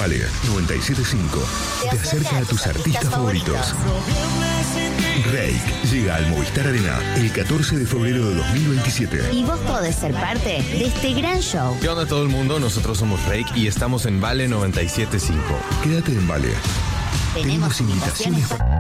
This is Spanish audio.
Vale 97.5 te acerca a tus artistas favoritos. Reik llega al Movistar Arena el 14 de febrero de 2027. Y vos podés ser parte de este gran show. ¿Qué onda todo el mundo? Nosotros somos Reik y estamos en Vale 97.5. Quédate en Vale. Tenemos invitaciones.